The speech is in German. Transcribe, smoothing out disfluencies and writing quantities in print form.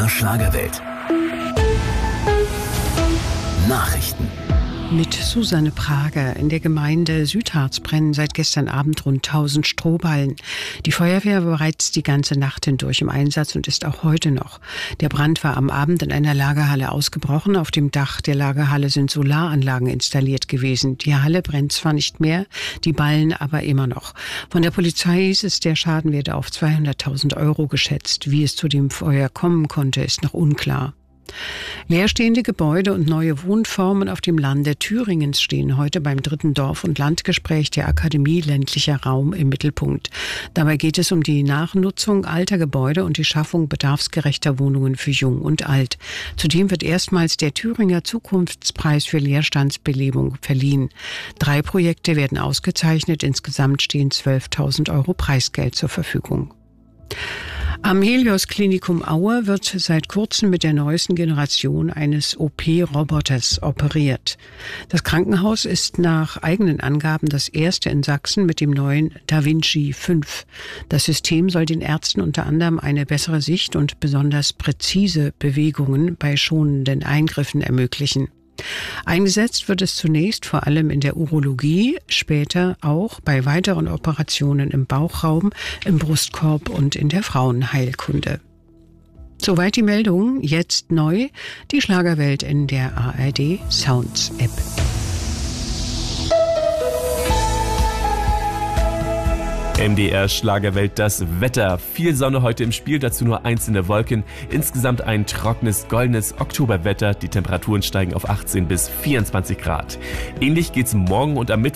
MDR Schlagerwelt. Nachrichten. Mit Susanne Prager. In der Gemeinde Südharz brennen seit gestern Abend rund 1000 Strohballen. Die Feuerwehr war bereits die ganze Nacht hindurch im Einsatz und ist auch heute noch. Der Brand war am Abend in einer Lagerhalle ausgebrochen. Auf dem Dach der Lagerhalle sind Solaranlagen installiert gewesen. Die Halle brennt zwar nicht mehr, die Ballen aber immer noch. Von der Polizei hieß es, der Schaden werde auf 200.000 € geschätzt. Wie es zu dem Feuer kommen konnte, ist noch unklar. Leerstehende Gebäude und neue Wohnformen auf dem Lande Thüringens stehen heute beim 3. Dorf- und Landgespräch der Akademie Ländlicher Raum im Mittelpunkt. Dabei geht es um die Nachnutzung alter Gebäude und die Schaffung bedarfsgerechter Wohnungen für Jung und Alt. Zudem wird erstmals der Thüringer Zukunftspreis für Leerstandsbelebung verliehen. 3 Projekte werden ausgezeichnet. Insgesamt stehen 12.000 € Preisgeld zur Verfügung. Am Helios Klinikum Aue wird seit kurzem mit der neuesten Generation eines OP-Roboters operiert. Das Krankenhaus ist nach eigenen Angaben das erste in Sachsen mit dem neuen Da Vinci 5. Das System soll den Ärzten unter anderem eine bessere Sicht und besonders präzise Bewegungen bei schonenden Eingriffen ermöglichen. Eingesetzt wird es zunächst vor allem in der Urologie, später auch bei weiteren Operationen im Bauchraum, im Brustkorb und in der Frauenheilkunde. Soweit die Meldung. Jetzt neu die Schlagerwelt in der ARD Sounds App. MDR Schlagerwelt, das Wetter. Viel Sonne heute im Spiel, dazu nur einzelne Wolken. Insgesamt ein trockenes, goldenes Oktoberwetter. Die Temperaturen steigen auf 18 bis 24 Grad. Ähnlich geht's morgen und am Mittwoch.